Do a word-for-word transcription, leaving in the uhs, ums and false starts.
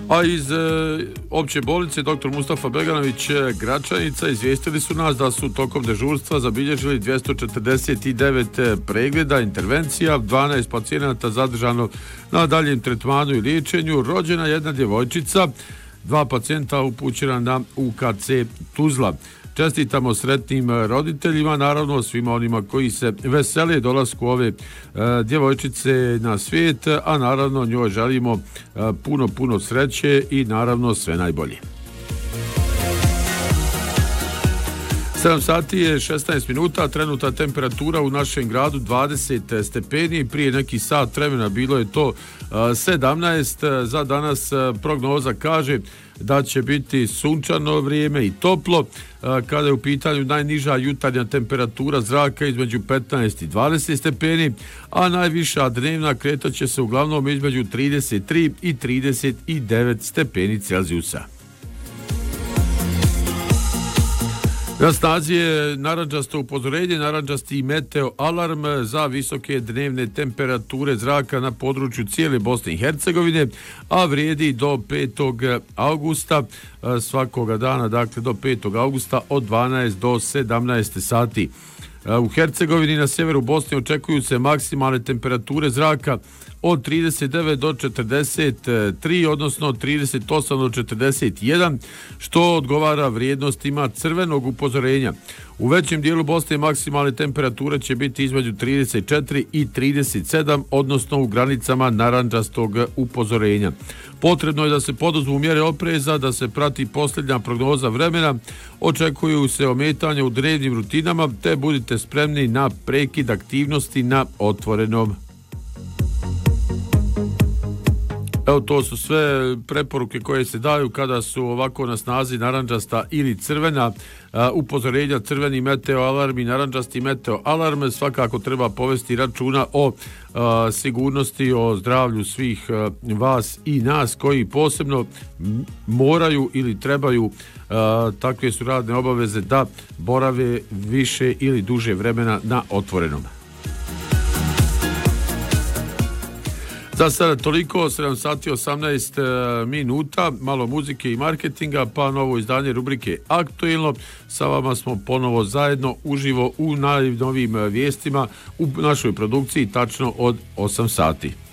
A iz e, opće bolnice doktor Mustafa Beganović Gračanica izvijestili su nas da su tokom dežurstva zabilježili dvjesto četrdeset devet pregleda, intervencija, dvanaest pacijenata zadržano na daljem tretmanu i liječenju, rođena jedna djevojčica, dva pacijenta upućena na U K C Tuzla. Čestitamo sretnim roditeljima, naravno svima onima koji se vesele dolasku ove e, djevojčice na svijet, a naravno njoj želimo e, puno, puno sreće i naravno sve najbolje. sedam sati je šesnaest minuta, trenutna temperatura u našem gradu dvadeset stepeni, prije neki sat vremena bilo je to sedamnaest, za danas prognoza kaže da će biti sunčano vrijeme i toplo, kada je u pitanju najniža jutarnja temperatura zraka između petnaest i dvadeset stepeni, a najviša dnevna kretat će se uglavnom između trideset tri i trideset devet stepeni Celzijusa. Na snazi je narandžasto upozorenje, narandžasti meteo alarm za visoke dnevne temperature zraka na području cijele Bosne i Hercegovine, a vrijedi do petog augusta svakoga dana, dakle do petog augusta od dvanaest do sedamnaest sati. U Hercegovini na sjeveru Bosne očekuju se maksimalne temperature zraka od trideset devet do četrdeset tri, odnosno od trideset osam do četrdeset jedan, što odgovara vrijednostima crvenog upozorenja. U većem dijelu Bosne maksimalne temperature će biti između trideset četiri i trideset sedam, odnosno u granicama narandžastog upozorenja. Potrebno je da se poduzmu mjere opreza, da se prati posljednja prognoza vremena, očekuju se ometanja u dnevnim rutinama, te budite spremni na prekid aktivnosti na otvorenom. Evo, to su sve preporuke koje se daju kada su ovako na snazi narandžasta ili crvena upozorenja, crveni meteo alarm i narandžasti meteo alarm. Svakako treba povesti računa o a, sigurnosti, o zdravlju svih a, vas i nas koji posebno moraju ili trebaju, a, takve su radne obaveze da borave više ili duže vremena na otvorenom. Za sada toliko, sedam sati osamnaest minuta, malo muzike i marketinga, pa novo izdanje rubrike Aktuelno. Sa vama smo ponovo zajedno uživo u najnovijim vijestima u našoj produkciji tačno od osam sati.